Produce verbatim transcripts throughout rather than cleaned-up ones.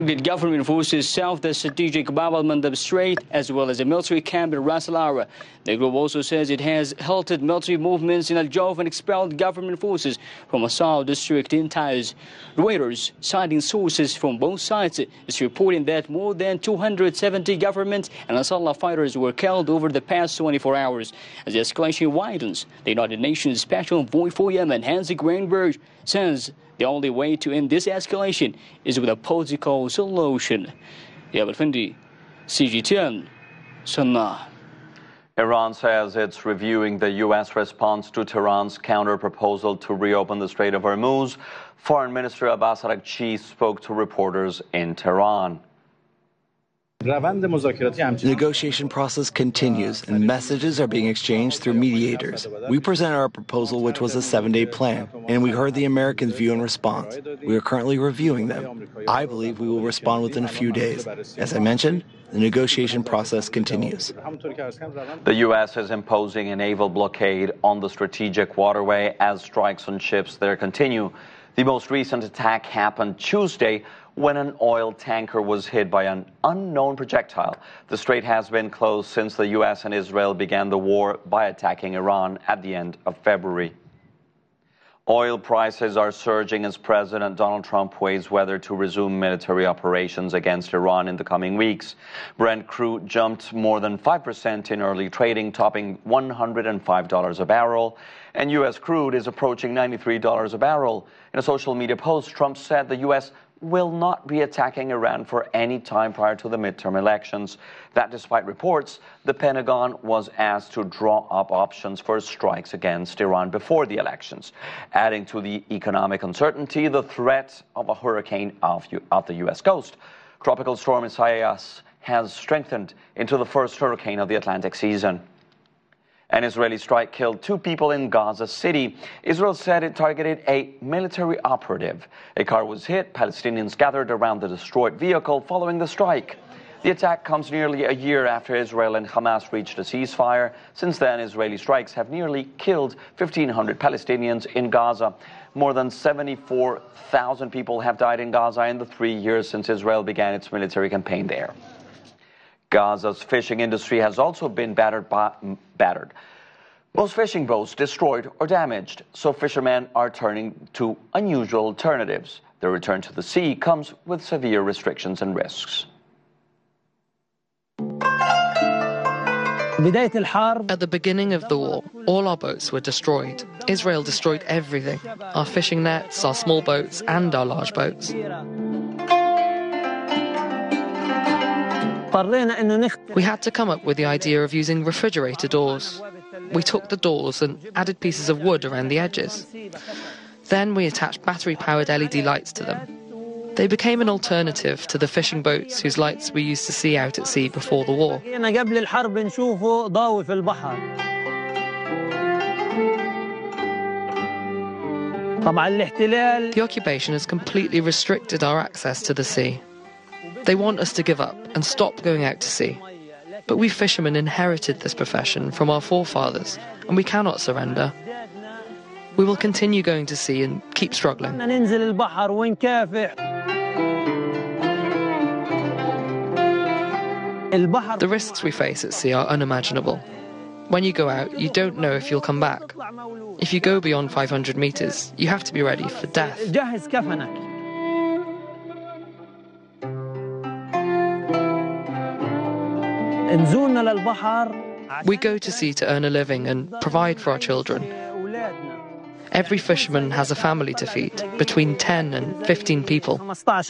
The government forces south the strategic Bab al-Mandab Strait, as well as a military camp in Ras Al Ara. The group also says it has halted military movements in Al Jawf and expelled government forces from Asal district in Taiz. Reuters, citing sources from both sides, is reporting that more than two hundred seventy government and Ansarullah fighters were killed over the past twenty-four hours. As the escalation widens, the United Nations Special Envoy for Yemen, Hansi Greenberg, says the only way to end this escalation is with a political solution. Yabal Fendi, C G T N, Sana'a. Iran says it's reviewing the U S response to Tehran's counter-proposal to reopen the Strait of Hormuz. Foreign Minister Abbas Araghchi spoke to reporters in Tehran. The negotiation process continues, and messages are being exchanged through mediators. We presented our proposal, which was a seven-day plan, and we heard the Americans' view and response. We are currently reviewing them. I believe we will respond within a few days. As I mentioned, the negotiation process continues. The U S is imposing a naval blockade on the strategic waterway as strikes on ships there continue. The most recent attack happened Tuesday when an oil tanker was hit by an unknown projectile. The strait has been closed since the U S and Israel began the war by attacking Iran at the end of February. Oil prices are surging as President Donald Trump weighs whether to resume military operations against Iran in the coming weeks. Brent crude jumped more than five percent in early trading, topping one hundred five dollars a barrel, and U S crude is approaching ninety-three dollars a barrel. In a social media post, Trump said the U S will not be attacking Iran for any time prior to the midterm elections. That despite reports, the Pentagon was asked to draw up options for strikes against Iran before the elections. Adding to the economic uncertainty, the threat of a hurricane off, off the U S coast. Tropical storm Isaias has strengthened into the first hurricane of the Atlantic season. An Israeli strike killed two people in Gaza City. Israel said it targeted a military operative. A car was hit. Palestinians gathered around the destroyed vehicle following the strike. The attack comes nearly a year after Israel and Hamas reached a ceasefire. Since then, Israeli strikes have nearly killed fifteen hundred Palestinians in Gaza. More than seventy-four thousand people have died in Gaza in the three years since Israel began its military campaign there. Gaza's fishing industry has also been battered. By, battered. Most fishing boats destroyed or damaged, so fishermen are turning to unusual alternatives. Their return to the sea comes with severe restrictions and risks. At the beginning of the war, all our boats were destroyed. Israel destroyed everything, our fishing nets, our small boats, and our large boats. We had to come up with the idea of using refrigerator doors. We took the doors and added pieces of wood around the edges. Then we attached battery-powered L E D lights to them. They became an alternative to the fishing boats whose lights we used to see out at sea before the war. The occupation has completely restricted our access to the sea. They want us to give up and stop going out to sea. But we fishermen inherited this profession from our forefathers, and we cannot surrender. We will continue going to sea and keep struggling. The risks we face at sea are unimaginable. When you go out, you don't know if you'll come back. If you go beyond five hundred meters, you have to be ready for death. We go to sea to earn a living and provide for our children. Every fisherman has a family to feed, between ten and fifteen people.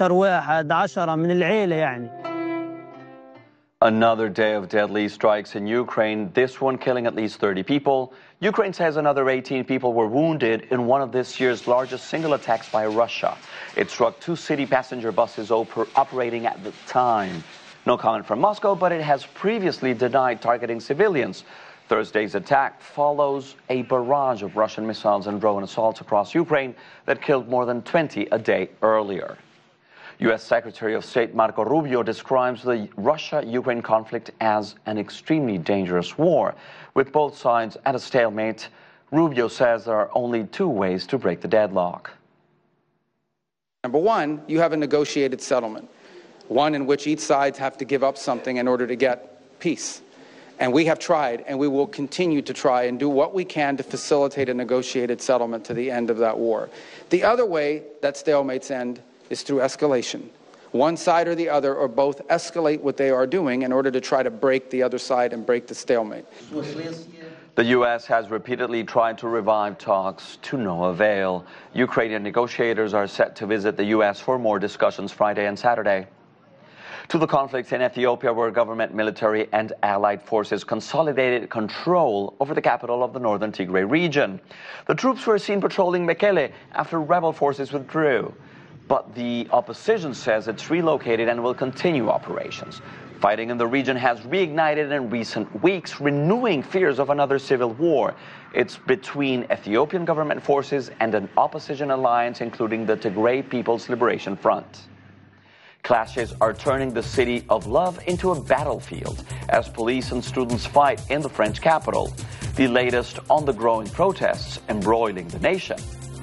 Another day of deadly strikes in Ukraine, this one killing at least thirty people. Ukraine says another eighteen people were wounded in one of this year's largest single attacks by Russia. It struck two city passenger buses op- operating at the time. No comment from Moscow, but it has previously denied targeting civilians. Thursday's attack follows a barrage of Russian missiles and drone assaults across Ukraine that killed more than twenty a day earlier. U S Secretary of State Marco Rubio describes the Russia-Ukraine conflict as an extremely dangerous war. With both sides at a stalemate, Rubio says there are only two ways to break the deadlock. Number one, you have a negotiated settlement. one in which each side have to give up something in order to get peace. And we have tried, and we will continue to try and do what we can to facilitate a negotiated settlement to the end of that war. The other way that stalemates end is through escalation. One side or the other, or both, escalate what they are doing in order to try to break the other side and break the stalemate. The U S has repeatedly tried to revive talks to no avail. Ukrainian negotiators are set to visit the U S for more discussions Friday and Saturday. To the conflict in Ethiopia, where government, military and allied forces consolidated control over the capital of the northern Tigray region. The troops were seen patrolling Mekele after rebel forces withdrew. But the opposition says it's relocated and will continue operations. Fighting in the region has reignited in recent weeks, renewing fears of another civil war. It's between Ethiopian government forces and an opposition alliance, including the Tigray People's Liberation Front. Clashes are turning the city of love into a battlefield as police and students fight in the French capital. The latest on the growing protests embroiling the nation.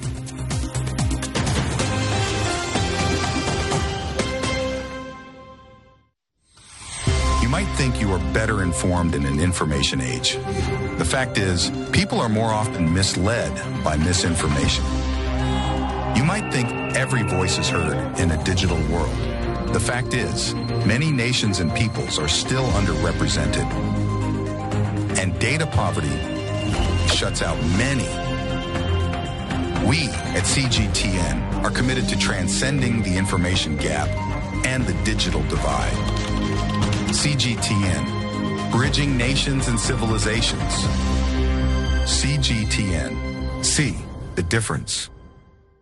You might think you are better informed in an information age. The fact is, people are more often misled by misinformation. You might think every voice is heard in a digital world. The fact is, many nations and peoples are still underrepresented. And data poverty shuts out many. We at C G T N are committed to transcending the information gap and the digital divide. C G T N, bridging nations and civilizations. C G T N, see the difference.